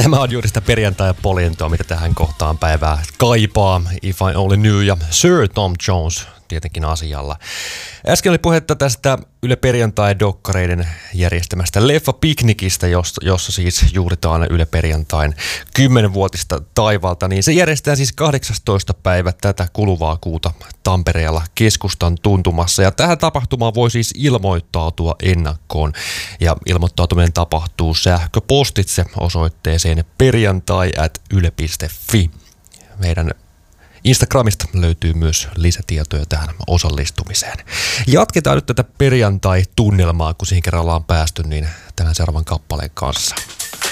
Tämä on juuri sitä perjantai-poljentoa, mitä tähän kohtaan päivää kaipaa. If I Only Knew ja Sir Tom Jones tietenkin asialla. Äsken oli puhetta tästä Yle Perjantai-dokkareiden järjestämästä leffapiknikistä, jossa siis juhlitaan Yle Perjantain 10-vuotista taivalta. Niin se järjestetään siis 18. päivä tätä kuluvaa kuuta Tampereella Keskustan tuntumassa. Ja tähän tapahtumaan voi siis ilmoittautua ennakkoon. Ja ilmoittautuminen tapahtuu sähköpostitse osoitteeseen perjantai@yle.fi. Meidän Instagramista löytyy myös lisätietoja tähän osallistumiseen. Jatketaan nyt tätä perjantai-tunnelmaa, kun siihen kerran ollaan päästy, niin tämän seuraavan kappaleen kanssa.